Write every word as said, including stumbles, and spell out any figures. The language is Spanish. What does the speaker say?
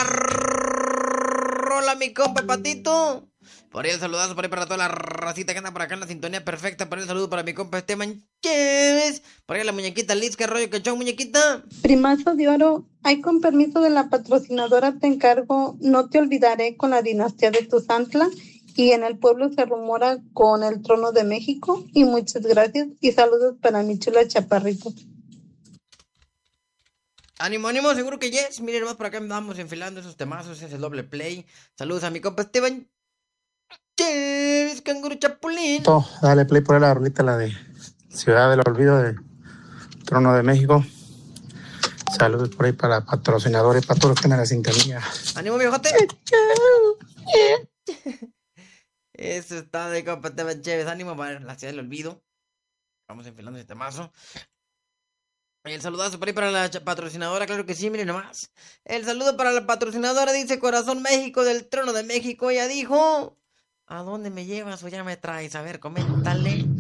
la rola, mi compa Patito. Por ahí el saludazo por ahí para toda la racita que anda por acá en la sintonía perfecta. Por ahí el saludo para mi compa Esteban Chévez. Por ahí la muñequita Liz, qué rollo, qué chon, muñequita. Primazo de oro, ay, con permiso de la patrocinadora te encargo, no te olvidaré con la dinastía de Tuzantla y en el pueblo se rumora con el trono de México y muchas gracias y saludos para mi chula Chaparrito. Ánimo, ánimo, seguro que yes. Miren, más por acá andamos enfilando esos temazos, ese doble play. Saludos a mi compa Esteban Chévez, canguro chapulín. Dale play por ahí la rolita, la de Ciudad del Olvido de Trono de México. Saludos por ahí para patrocinadores, para todos los que están en la sintonía. ¡Ánimo, viejote! Eso está de compa Esteban Chévez. Ánimo para la Ciudad del Olvido. Vamos enfilando ese temazo. El saludazo por ahí para la patrocinadora, claro que sí, miren nomás. El saludo para la patrocinadora, dice Corazón México del Trono de México. Ella dijo, ¿a dónde me llevas o ya me traes? A ver, coméntale.